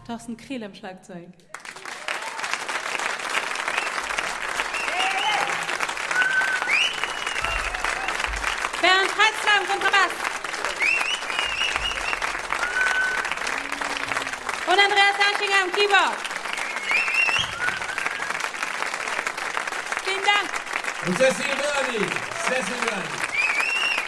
Thorsten Kriel am Schlagzeug. Bernd Heitzler am Kontrabass. Und Andreas Aschinger am Keyboard. Vielen Dank. Und Cecil Murray.